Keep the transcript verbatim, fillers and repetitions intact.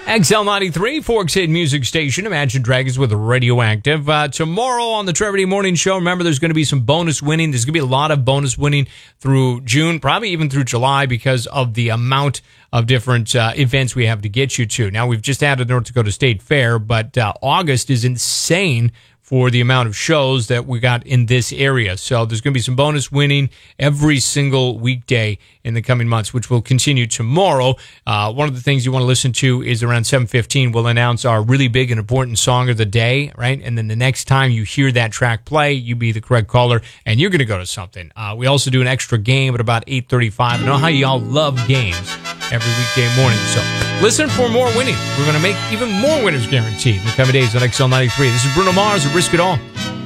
X L ninety-three, Forks Hit Music Station. Imagine Dragons with Radioactive. Uh, tomorrow on the Trevor D Morning Show, remember there's going to be some bonus winning. There's going to be a lot of bonus winning through June, probably even through July because of the amount of different uh, events we have to get you to. Now, we've just added North Dakota State Fair, but uh, August is insane for the amount of shows that we got in this area. So there's going to be some bonus winning every single weekday in the coming months, which will continue tomorrow. Uh, one of the things you want to listen to is around seven fifteen, we'll announce our really big and important song of the day, right? And then the next time you hear that track play, you be the correct caller, and you're going to go to something. Uh, we also do an extra game at about eight thirty-five. I know how y'all love games every weekday morning. So listen for more winning. We're going to make even more winners guaranteed in the coming days on X L ninety-three. This is Bruno Mars at Risk It All.